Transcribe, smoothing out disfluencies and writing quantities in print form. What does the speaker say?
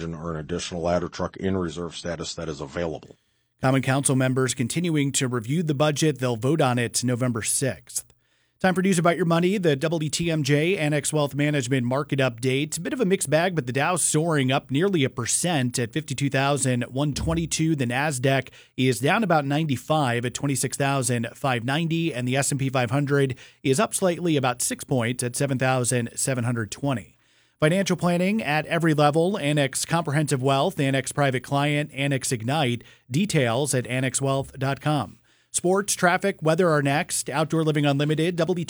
engine or an additional ladder truck in reserve status that is available. Common Council members continuing to review the budget. They'll vote on it November 6th. Time for news about your money. The WTMJ Annex Wealth Management Market Update. A bit of a mixed bag, but the Dow's soaring up nearly 1% at 52,122. The NASDAQ is down about 95 at 26,590. And the S&P 500 is up slightly about 6 points at 7,720. Financial planning at every level. Annex Comprehensive Wealth, Annex Private Client, Annex Ignite. Details at annexwealth.com. Sports, traffic, weather are next. Outdoor Living Unlimited, WTMJ